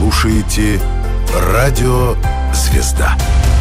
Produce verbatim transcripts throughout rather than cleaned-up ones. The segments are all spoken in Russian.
слушаете Радио «Звезда».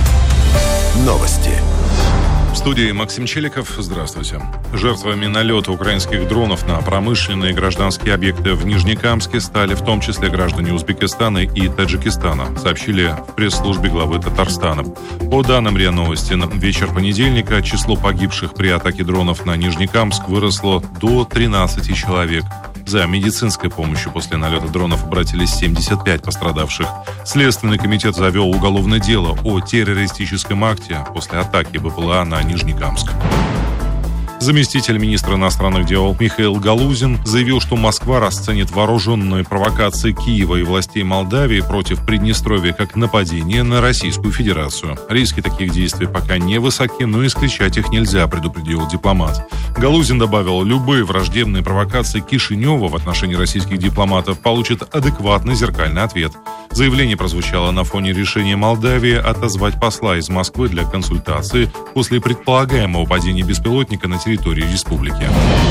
Новости. В студии Максим Челиков. Здравствуйте. Жертвами налета украинских дронов на промышленные и гражданские объекты в Нижнекамске стали в том числе граждане Узбекистана и Таджикистана, сообщили в пресс-службе главы Татарстана. По данным РИА Новости, на вечер понедельника число погибших при атаке дронов на Нижнекамск выросло до тринадцати человек. За медицинской помощью после налета дронов обратились семьдесят пять пострадавших. Следственный комитет завел уголовное дело о террористическом акте после атаки БПЛА на Нижнекамск. Заместитель министра иностранных дел Михаил Галузин заявил, что Москва расценит вооруженные провокации Киева и властей Молдавии против Приднестровья как нападение на Российскую Федерацию. Риски таких действий пока не высоки, но исключать их нельзя, предупредил дипломат. Галузин добавил, любые враждебные провокации Кишинева в отношении российских дипломатов получат адекватный зеркальный ответ. Заявление прозвучало на фоне решения Молдавии отозвать посла из Москвы для консультации после предполагаемого падения беспилотника на территории республики.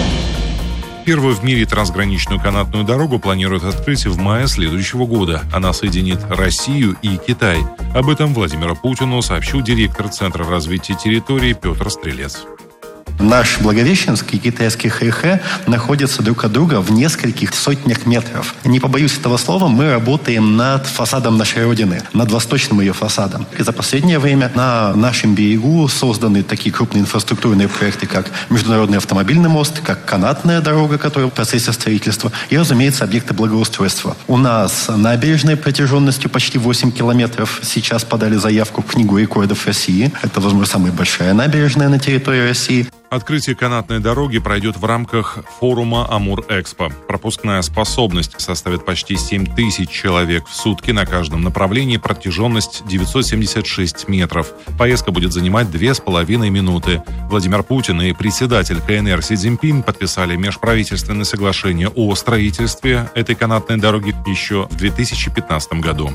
Первую в мире трансграничную канатную дорогу планируют открыть в мае следующего года. Она соединит Россию и Китай. Об этом Владимиру Путину сообщил директор Центра развития территории Петр Стрелец. Наш Благовещенск и китайский Хэйхэ находятся друг от друга в нескольких сотнях метров. Не побоюсь этого слова, мы работаем над фасадом нашей Родины, над восточным ее фасадом. И за последнее время на нашем берегу созданы такие крупные инфраструктурные проекты, как Международный автомобильный мост, как канатная дорога, которая в процессе строительства, и, разумеется, объекты благоустройства. У нас набережная протяженностью почти восемь километров. Сейчас подали заявку в Книгу рекордов России. Это, возможно, самая большая набережная на территории России. Открытие канатной дороги пройдет в рамках форума Амур-Экспо. Пропускная способность составит почти семь тысяч человек в сутки на каждом направлении, протяженность девятьсот семьдесят шесть метров. Поездка будет занимать две с половиной минуты. Владимир Путин и председатель КНР Си Цзиньпин подписали межправительственное соглашение о строительстве этой канатной дороги еще в две тысячи пятнадцатом году.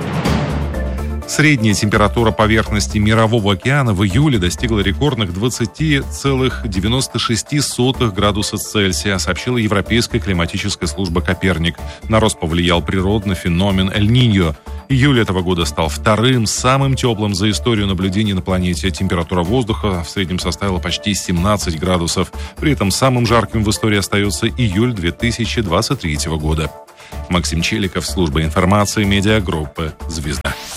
Средняя температура поверхности Мирового океана в июле достигла рекордных двадцати целых девяноста шести сотых градуса Цельсия, сообщила Европейская климатическая служба «Коперник». На рост повлиял природный феномен Эль-Ниньо. Июль этого года стал вторым самым теплым за историю наблюдений на планете. Температура воздуха в среднем составила почти семнадцать градусов. При этом самым жарким в истории остается июль две тысячи двадцать третьего года. Максим Челиков, служба информации медиагруппы «Звезда».